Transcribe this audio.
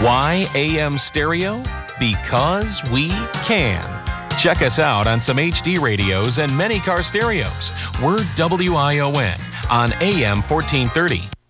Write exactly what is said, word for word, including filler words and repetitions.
Why A M stereo? Because we can. Check us out on some H D radios and many car stereos. We're W I O N on A M fourteen thirty.